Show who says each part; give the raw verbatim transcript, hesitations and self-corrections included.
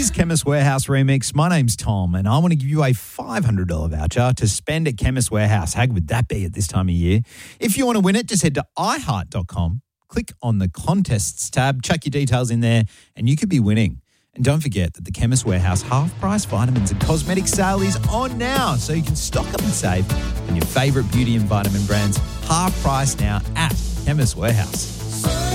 Speaker 1: is Chemist Warehouse Remix. My name's Tom, and I want to give you a five hundred dollars voucher to spend at Chemist Warehouse. How good would that be at this time of year? If you want to win it, just head to i heart dot com, click on the contests tab, chuck your details in there, and you could be winning. And don't forget that the Chemist Warehouse half-price vitamins and cosmetic sale is on now, so you can stock up and save on your favourite beauty and vitamin brands half price now at Chemist Warehouse.